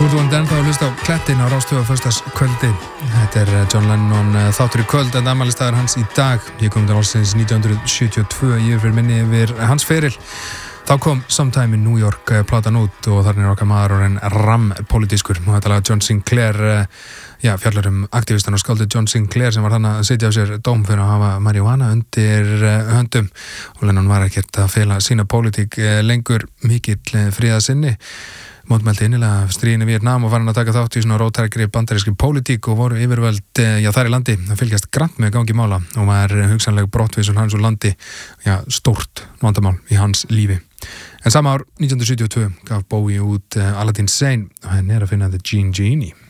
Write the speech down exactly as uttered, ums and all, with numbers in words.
Þú ert vonandi ennþá að hlusta á Klettin á Rás tvö á föstudagskvöldi. Þetta er John Lennon þáttur í kvöld en afmælisdagur hans í dag. Ég kom til ársins nítján hundruð sjötíu og tvö ég fyrir minni yfir hans feril. Þá kom Sometime in New York platan út og þarna er okkar maður orðinn ramm-pólitískur og þetta lag John Sinclair já, fjallar um aktivistan og skáldið John Sinclair sem var þarna að sitja á sér dóm fyrir að hafa marihuana undir höndum og Lennon var ekkert að fela sína pólitík lengur mikill friðarsinni. Mótmælti innilega stríðinu í Vietnam og farin að taka þátt í svona róttækri bandarískri pólitík og voru yfirvöld já, þar í landi að fylgjast grannt með gangi mála og var hugsanleg brottvísun hans úr landi já, stórt vandamál í hans lífi. En sama ár nítján hundruð sjötíu og tvö gaf Bowie út Aladdin Sane og henni er að finna The Gene Genie.